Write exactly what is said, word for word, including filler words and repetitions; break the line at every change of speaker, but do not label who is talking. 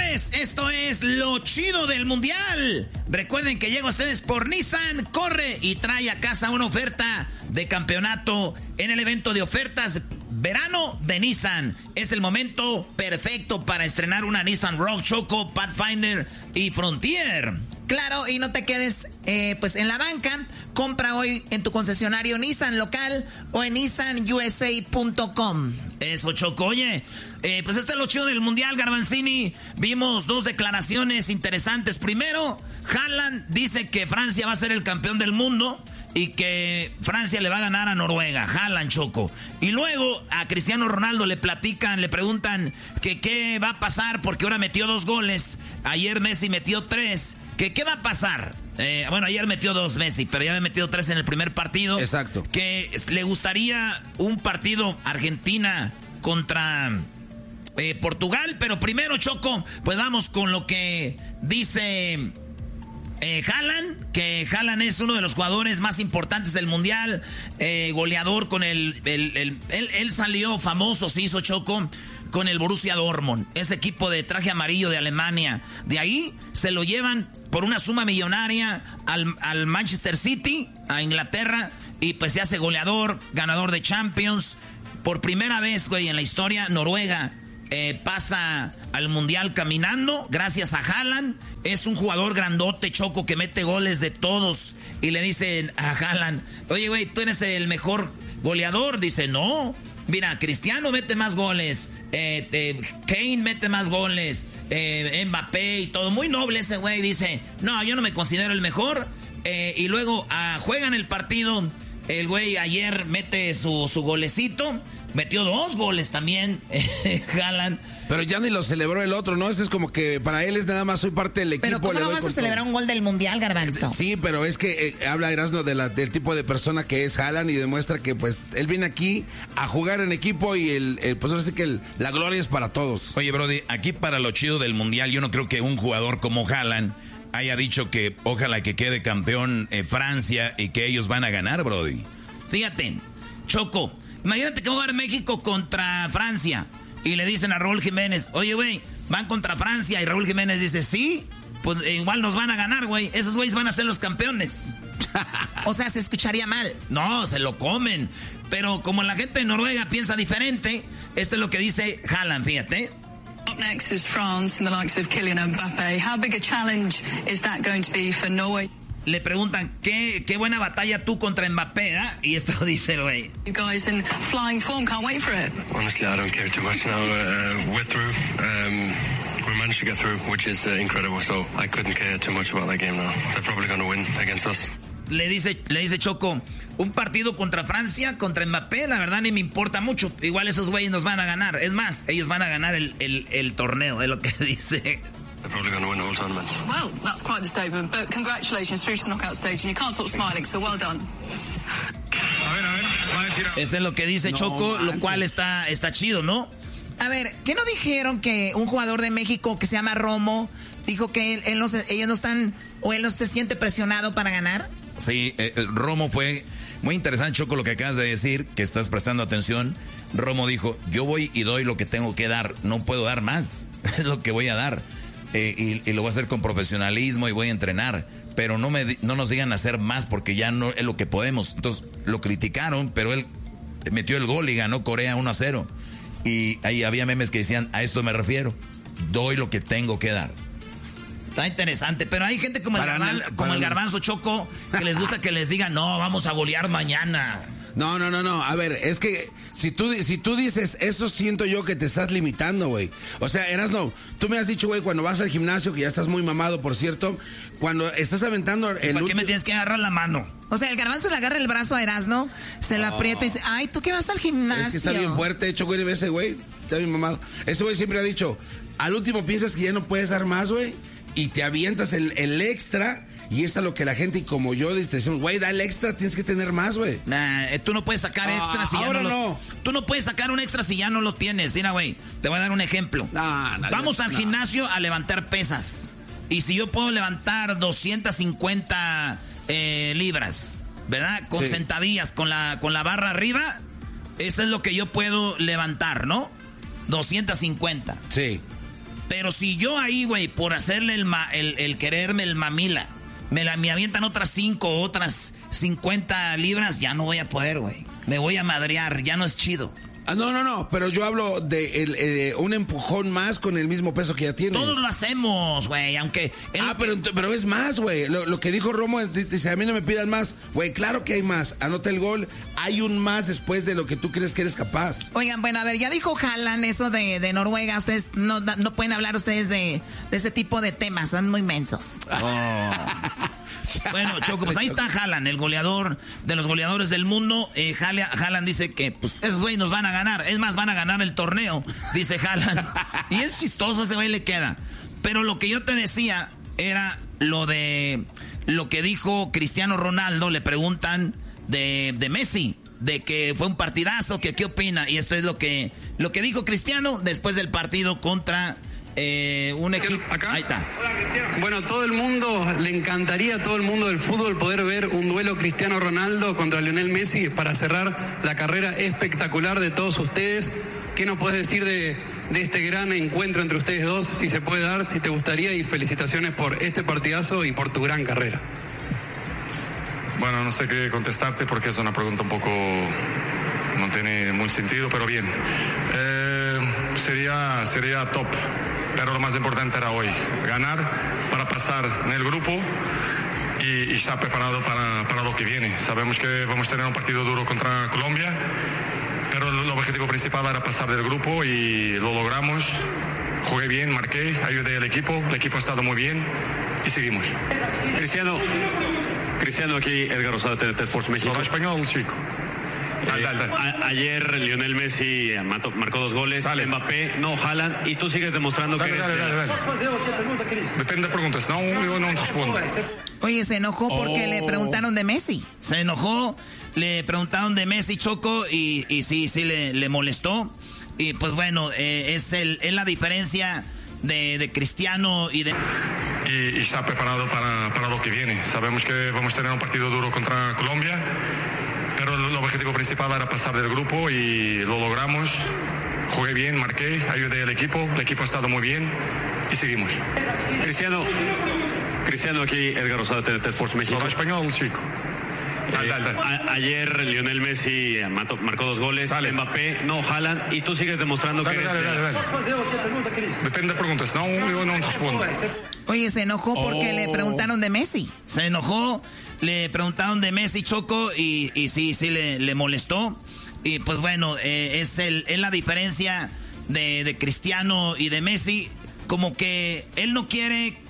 señores, esto es lo chido del mundial. Recuerden que llega a ustedes por Nissan. Corre y trae a casa una oferta de campeonato en el evento de ofertas verano de Nissan. Es el momento perfecto para estrenar una Nissan Rogue, Choco, Pathfinder y Frontier.
Claro, y no te quedes eh, pues en la banca. Compra hoy en tu concesionario Nissan local o en nissan u s a punto com.
Eso, Choco. Oye, eh, pues este es lo chido del mundial, Garbanzini. Vimos dos declaraciones interesantes. Primero, Haaland dice que Francia va a ser el campeón del mundo y que Francia le va a ganar a Noruega. Haaland, Choco. Y luego a Cristiano Ronaldo le platican, le preguntan que qué va a pasar porque ahora metió dos goles. Ayer Messi metió tres. Que qué va a pasar. Eh, bueno, ayer metió dos Messi, pero ya había metido tres en el primer partido.
Exacto.
Que le gustaría un partido Argentina contra eh, Portugal. Pero primero, Choco, pues vamos con lo que dice eh, Haaland. Que Haaland es uno de los jugadores más importantes del mundial. Eh, goleador con el... el, el él, él salió famoso, se hizo, Choco, con el Borussia Dortmund, ese equipo de traje amarillo de Alemania. De ahí se lo llevan por una suma millonaria al, al Manchester City, a Inglaterra, y pues se hace goleador, ganador de Champions. Por primera vez, güey, en la historia, Noruega eh, pasa al Mundial caminando, gracias a Haaland. Es un jugador grandote, Choco, que mete goles de todos. Y le dicen a Haaland, oye, güey, tú eres el mejor goleador. Dice, no. Mira, Cristiano mete más goles, eh, eh, Kane mete más goles, eh, Mbappé y todo. Muy noble ese güey, dice, no, yo no me considero el mejor. Eh, y luego ah, juegan el partido, el güey ayer mete su, su golecito, metió dos goles también, Haaland.
Pero ya ni lo celebró el otro, ¿no? Ese es como que para él es nada más soy parte del equipo.
Pero ¿cómo no vas a celebrar todo un gol del mundial, Garbanzo?
Sí, pero es que eh, habla Erasmo de la, del tipo de persona que es Haaland y demuestra que pues él viene aquí a jugar en equipo y el, el pues ahora sí que el, la gloria es para todos.
Oye, Brody, aquí para lo chido del mundial, yo no creo que un jugador como Haaland haya dicho que ojalá que quede campeón eh, Francia y que ellos van a ganar, Brody.
Fíjate, Choco, imagínate que va a jugar México contra Francia. Y le dicen a Raúl Jiménez, oye, güey, van contra Francia. Y Raúl Jiménez dice, sí, pues igual nos van a ganar, güey. Esos güeyes van a ser los campeones.
O sea, se escucharía mal.
No, se lo comen. Pero como la gente de Noruega piensa diferente, esto es lo que dice Haaland, fíjate.
Up next is France and the likes of Kylian Mbappé. How big a challenge is that going to be for Norway?
Le preguntan, ¿qué, qué buena batalla tú contra Mbappé, ¿eh? Y esto dice el güey.
You guys in flying form, can't wait for it.
Honestly, I don't care too much now. Uh, we're through. Um, we managed to get through, which is uh, incredible. So I couldn't care too much about that game now. They're probably going to win against us.
Le dice, le dice Choco, un partido contra Francia, contra Mbappé, la verdad ni me importa mucho. Igual esos güeyes nos van a ganar. Es más, ellos van a ganar el, el, el torneo, es lo que dice.
They're probably going to win the whole tournament.
Well, that's quite the statement. But congratulations, through to the knockout stage, and you can't stop smiling, so well done.
A ver, a ver, va a decir.
Eso es lo que dice
No,
Choco,
manches.
lo cual está, está chido, ¿no?
A ver, ¿qué no dijeron que un jugador de México que se llama Romo dijo que él, él no se, ellos no están, o él no se siente presionado para ganar?
Sí, eh, Romo fue muy interesante, Choco, lo que acabas de decir, que estás prestando atención. Romo dijo, yo voy y doy lo que tengo que dar, no puedo dar más, es lo que voy a dar. Eh, y, y lo voy a hacer con profesionalismo y voy a entrenar, pero no, me, no nos digan hacer más porque ya no es lo que podemos. Entonces lo criticaron, pero él metió el gol y ganó Corea uno a cero. Y ahí había memes que decían, a esto me refiero, doy lo que tengo que dar.
Está interesante, pero hay gente como el,
Para
garban,
el-
como
para
el
el-
garbanzo, Choco, que les gusta que les digan, no, vamos a golear mañana.
No, no, no, no. A ver, es que si tú, si tú dices eso, siento yo que te estás limitando, güey. O sea, Erasno, tú me has dicho, güey, cuando vas al gimnasio, que ya estás muy mamado, por cierto, cuando estás aventando el
¿Para qué me
último-
tienes que agarrar la mano?
O sea, el Garbanzo le agarra el brazo a Erasno, se lo aprieta y dice, ay, ¿tú qué vas al gimnasio?
Es que está bien fuerte, hecho, güey, ese güey, está bien mamado. Ese güey siempre ha dicho, al último piensas que ya no puedes dar más, güey, y te avientas el, el extra, y es a lo que la gente, y como yo, te decimos, güey, da el extra, tienes que tener más, güey.
Nah, eh, tú no puedes sacar
Ah,
extra si ya
ahora
no lo...
no.
Tú no puedes sacar un extra si ya no lo tienes. Mira, güey, te voy a dar un ejemplo.
No, no,
Vamos
no,
al
no.
gimnasio a levantar pesas. Y si yo puedo levantar doscientas cincuenta eh, libras, ¿verdad? Con
Sí.
sentadillas, con la, con la barra arriba, eso es lo que yo puedo levantar, ¿no? doscientas cincuenta.
Sí.
Pero si yo ahí, güey, por hacerle el, ma, el, el quererme el mamila, me, la, me avientan otras cinco, otras cincuenta libras, ya no voy a poder, güey. Me voy a madrear, ya no es chido.
Ah, no, no, no, pero yo hablo de el, eh, un empujón más con el mismo peso que ya tienes.
Todos lo hacemos, güey, aunque...
Ah, pero, pero es más, güey. Lo, lo que dijo Romo, dice, a mí no me pidan más. Güey, claro que hay más. Anota el gol. Hay un más después de lo que tú crees que eres capaz.
Oigan, bueno, a ver, ya dijo Haaland eso de, de Noruega. Ustedes no, no pueden hablar ustedes de, de ese tipo de temas. Son muy mensos.
Oh. Bueno, Choco, pues ahí está Haaland, el goleador de los goleadores del mundo. Eh, Haaland dice que pues esos güeyes nos van a ganar. Es más, van a ganar el torneo, dice Haaland. Y es chistoso, ese güey le queda. Pero lo que yo te decía era lo de lo que dijo Cristiano Ronaldo. Le preguntan de, de Messi, de que fue un partidazo, que qué opina. Y esto es lo que, lo que dijo Cristiano después del partido contra... Eh, un equipo.
¿Acá?
Ahí está.
Bueno, a todo el mundo le encantaría, a todo el mundo del fútbol, poder ver un duelo Cristiano Ronaldo contra Lionel Messi para cerrar la carrera espectacular de todos ustedes. ¿Qué nos puedes decir de, de este gran encuentro entre ustedes dos? Si se puede dar, si te gustaría, y felicitaciones por este partidazo y por tu gran carrera.
Bueno, no sé qué contestarte porque es una pregunta un poco... no tiene muy sentido, pero bien. Eh, sería, sería top, pero lo más importante era hoy, ganar para pasar en el grupo y, y estar preparado para, para lo que viene. Sabemos que vamos a tener un partido duro contra Colombia, pero el objetivo principal era pasar del grupo y lo logramos. Jugué bien, marqué, ayudé al equipo, el equipo ha estado muy bien y seguimos.
Cristiano, Cristiano aquí, Edgar Rosado, T N T Sports México.
¿Solo español, chico?
Eh, a, ayer Lionel Messi mató, marcó dos goles, dale. Mbappé, no, Haaland, y tú sigues demostrando dale, que eres... Dale, dale,
dale. Depende de preguntas, no, yo no respondo.
Oye, se enojó porque oh. le preguntaron de Messi.
Se enojó, le preguntaron de Messi, Choco, y, y sí, sí le, le molestó. Y pues bueno, eh, es, el, es la diferencia de, de Cristiano y de...
Y, y está preparado para, para lo que viene. Sabemos que vamos a tener un partido duro contra Colombia, pero el objetivo principal era pasar del grupo y lo logramos. Jugué bien, marqué, ayudé al equipo, el equipo ha estado muy bien y seguimos.
Cristiano, Cristiano aquí, Edgar Rosado, T N T Sports México.
¿Solo español, chico?
Eh, dale, dale. A, ayer Lionel Messi mató, marcó dos goles, dale. Mbappé, no, Haaland, y tú sigues demostrando dale, que eres... Dale, dale,
dale. Depende de preguntas, no, yo no respondo.
Oye, se enojó porque oh. le preguntaron de Messi.
Se enojó, le preguntaron de Messi, Choco, y, y sí, sí le, le molestó. Y pues bueno, eh, es, el, es la diferencia de, de Cristiano y de Messi. Como que él no quiere